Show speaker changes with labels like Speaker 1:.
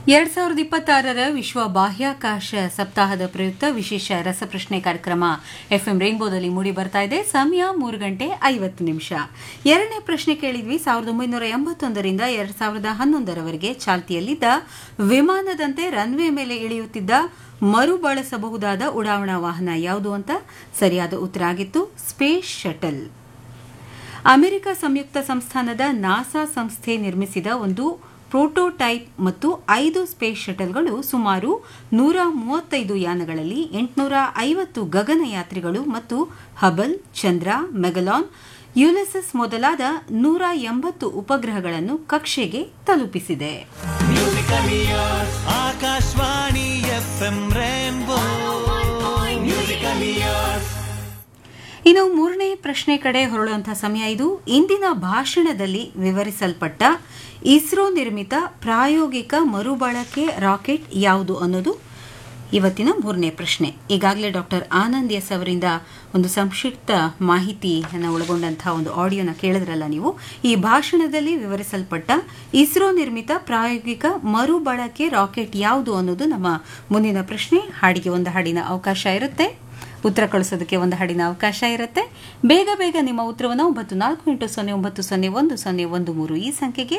Speaker 1: 2026ರ ವಿಶ್ವ ಬಾಹ್ಯಾಕಾಶ ಸಪ್ತಾಹದ ಪ್ರಯುಕ್ತ ವಿಶೇಷ ರಸಪ್ರಶ್ನೆ ಕಾರ್ಯಕ್ರಮ ಎಫ್ಎಂ ರೈನ್ಬೋದಲ್ಲಿ ಮೂಡಿ ಬರ್ತಾ ಇದೆ. ಸಮಯ 3:50. ಎರಡನೇ ಪ್ರಶ್ನೆ ಕೇಳಿದ್ವಿ. 1981ರಿಂದ 2011ರವರೆಗೆ ಚಾಲ್ತಿಯಲ್ಲಿದ್ದ ವಿಮಾನದಂತೆ ರನ್ವೇ ಮೇಲೆ ಇಳಿಯುತ್ತಿದ್ದ ಮರುಬಳಸಬಹುದಾದ ಉಡಾವಣಾ ವಾಹನ ಯಾವುದು ಅಂತ ಸರಿಯಾದ ಉತ್ತರ ಆಗಿತ್ತು ಸ್ಪೇಸ್ ಶಟಲ್. ಅಮೆರಿಕ ಸಂಯುಕ್ತ ಸಂಸ್ಥಾನದ ನಾಸಾ ಸಂಸ್ಥೆ ನಿರ್ಮಿಸಿದ ಒಂದು ಪ್ರೋಟೋಟೈಪ್ ಮತ್ತು 5 ಸ್ಪೇಸ್ ಶಟಲ್ಗಳು ಸುಮಾರು 135 ಯಾನಗಳಲ್ಲಿ 850 ಗಗನಯಾತ್ರಿಗಳು ಮತ್ತು ಹಬಲ್, ಚಂದ್ರ, ಮೆಗಲಾನ್, ಯುಲಿಸಸ್ ಮೊದಲಾದ 180 ಉಪಗ್ರಹಗಳನ್ನು ಕಕ್ಷೆಗೆ ತಲುಪಿಸಿದೆ.
Speaker 2: ಆಕಾಶವಾಣಿ ಎಫ್ಎಂ ರೈನ್ಬೋ
Speaker 1: ಇನ್ನು ಮೂರನೇ ಪ್ರಶ್ನೆ ಕಡೆ ಹೊರಳುವಂತಹ ಸಮಯ ಇದು. ಇಂದಿನ ಭಾಷಣದಲ್ಲಿ ವಿವರಿಸಲ್ಪಟ್ಟ ಇಸ್ರೋ ನಿರ್ಮಿತ ಪ್ರಾಯೋಗಿಕ ಮರುಬಳಕೆ ರಾಕೆಟ್ ಯಾವುದು ಅನ್ನೋದು ಇವತ್ತಿನ ಮೂರನೇ ಪ್ರಶ್ನೆ. ಈಗಾಗಲೇ ಡಾಕ್ಟರ್ ಆನಂದ್ ಎಸ್ ಅವರಿಂದ ಒಂದು ಸಂಕ್ಷಿಪ್ತ ಮಾಹಿತಿಯನ್ನು ಒಳಗೊಂಡಂತಹ ಒಂದು ಆಡಿಯೋನ ಕೇಳಿದ್ರಲ್ಲ ನೀವು. ಈ ಭಾಷಣದಲ್ಲಿ ವಿವರಿಸಲ್ಪಟ್ಟ ಇಸ್ರೋ ನಿರ್ಮಿತ ಪ್ರಾಯೋಗಿಕ ಮರುಬಳಕೆ ರಾಕೆಟ್ ಯಾವುದು ಅನ್ನೋದು ನಮ್ಮ ಮುಂದಿನ ಪ್ರಶ್ನೆ. ಹಾಡಿಗೆ ಒಂದು ಹಾಡಿನ ಅವಕಾಶ ಇರುತ್ತೆ, ಉತ್ತರ ಕಳಿಸೋದಕ್ಕೆ ಒಂದು ಹಾಡಿನ ಅವಕಾಶ ಇರುತ್ತೆ. ಬೇಗ ನಿಮ್ಮ ಉತ್ತರವನ್ನು 9480901013 ಈ ಸಂಖ್ಯೆಗೆ